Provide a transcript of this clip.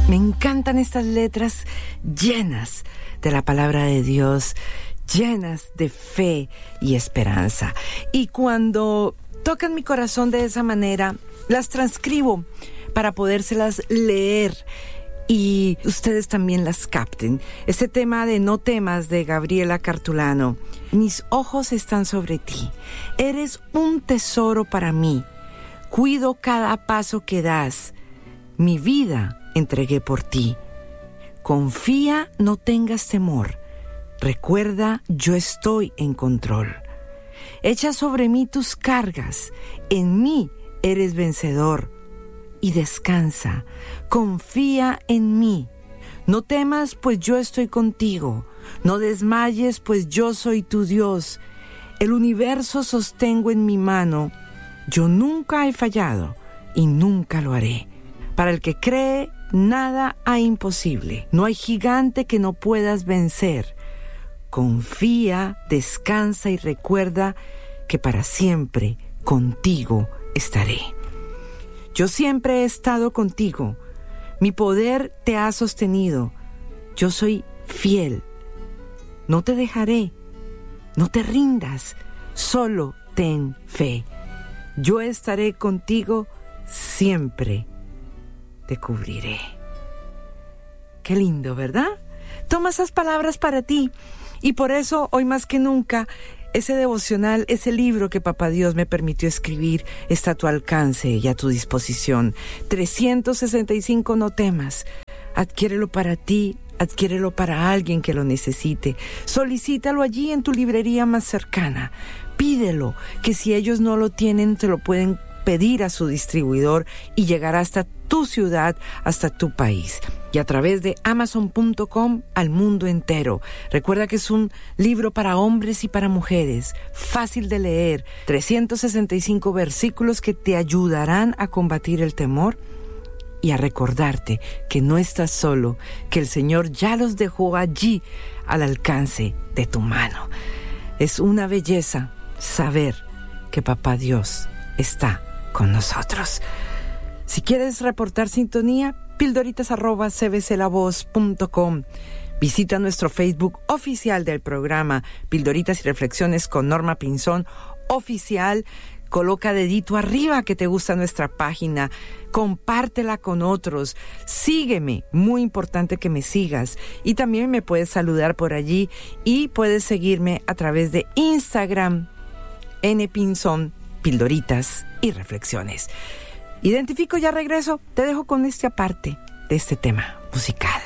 Me encantan estas letras llenas de la palabra de Dios, llenas de fe y esperanza. Y cuando tocan mi corazón de esa manera, las transcribo para podérselas leer y ustedes también las capten. Este tema de No temas, de Gabriela Cartulano. Mis ojos están sobre ti. Eres un tesoro para mí. Cuido cada paso que das. Mi vida entregué por ti. Confía, no tengas temor. Recuerda, yo estoy en control. Echa sobre mí tus cargas. En mí eres vencedor. Y descansa. Confía en mí. No temas, pues yo estoy contigo. No desmayes, pues yo soy tu Dios. El universo sostengo en mi mano. Yo nunca he fallado y nunca lo haré. Para el que cree, nada hay imposible. No hay gigante que no puedas vencer. Confía, descansa y recuerda que para siempre contigo estaré. Yo siempre he estado contigo. Mi poder te ha sostenido. Yo soy fiel. No te dejaré. No te rindas. Solo ten fe. Yo estaré contigo siempre. Te cubriré. Qué lindo, ¿verdad? Toma esas palabras para ti. Y por eso, hoy más que nunca, ese devocional, ese libro que Papá Dios me permitió escribir, está a tu alcance y a tu disposición. 365 No temas. Adquiérelo para ti, adquiérelo para alguien que lo necesite. Solicítalo allí en tu librería más cercana. Pídelo, que si ellos no lo tienen, te lo pueden pedir a su distribuidor y llegará hasta tu ciudad, hasta tu país. Y a través de Amazon.com al mundo entero. Recuerda que es un libro para hombres y para mujeres, fácil de leer, 365 versículos que te ayudarán a combatir el temor y a recordarte que no estás solo, que el Señor ya los dejó allí al alcance de tu mano. Es una belleza saber que Papá Dios está con nosotros. Si quieres reportar sintonía, pildoritas@cbclavoz.com. Visita nuestro Facebook oficial del programa Pildoritas y Reflexiones con Norma Pinzón oficial. Coloca dedito arriba que te gusta nuestra página, compártela con otros, sígueme, muy importante que me sigas, y también me puedes saludar por allí y puedes seguirme a través de Instagram, npinzón, Pildoritas y Reflexiones. Identifico, ya regreso, te dejo con esta parte de este tema musical.